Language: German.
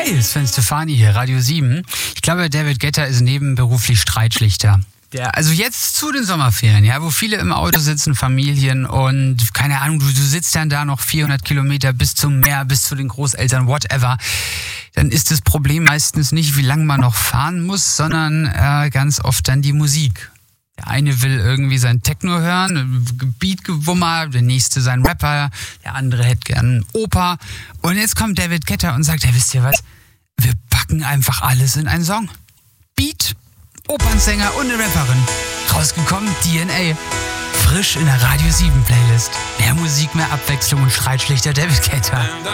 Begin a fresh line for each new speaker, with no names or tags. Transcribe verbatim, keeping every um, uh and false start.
Hey, Sven Stefani hier, Radio sieben. Ich glaube, David Guetta ist nebenberuflich Streitschlichter. Der, also jetzt zu den Sommerferien, ja, wo viele im Auto sitzen, Familien und keine Ahnung, du, du sitzt dann da noch vierhundert Kilometer bis zum Meer, bis zu den Großeltern, whatever. Dann ist das Problem meistens nicht, wie lange man noch fahren muss, sondern äh, ganz oft dann die Musik. Der eine will irgendwie sein Techno hören, Beatgewummer, der nächste sein Rapper, der andere hätte gern Oper. Und jetzt kommt David Guetta und sagt, ja, wisst ihr was? Wir packen einfach alles in einen Song. Beat, Opernsänger und eine Rapperin. Rausgekommen, D N A. Frisch in der Radio sieben Playlist. Mehr Musik, mehr Abwechslung und Streitschlichter David Guetta.